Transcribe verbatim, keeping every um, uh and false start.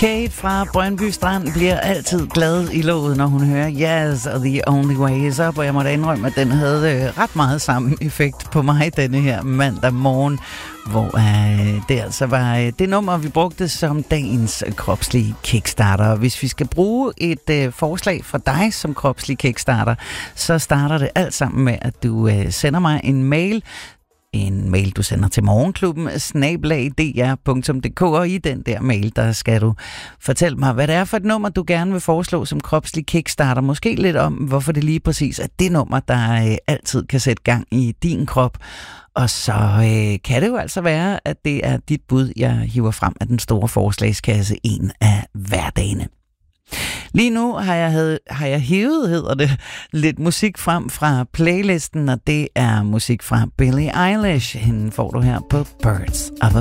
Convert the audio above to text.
Kate fra Brøndby Strand bliver altid glad i låget, når hun hører Yes og The Only Way Is Up, og jeg må da indrømme, at den havde ret meget samme effekt på mig denne her mandag morgen, hvor øh, det altså var øh, det nummer, vi brugte som dagens kropslige kickstarter. Hvis vi skal bruge et øh, forslag fra dig som kropslig kickstarter, så starter det alt sammen med, at du øh, sender mig en mail. En mail, du sender til morgenklubben, snabel-a d r punktum d k, og i den der mail, der skal du fortælle mig, hvad det er for et nummer, du gerne vil foreslå som kropslig kickstarter. Måske lidt om, hvorfor det lige præcis er det nummer, der øh, altid kan sætte gang i din krop. Og så øh, kan det jo altså være, at det er dit bud, jeg hiver frem af den store forslagskasse en af hverdagene. Lige nu har jeg, havde, har jeg hævet, hedder det, lidt musik frem fra playlisten, og det er musik fra Billie Eilish. Hende får du her på Birds of a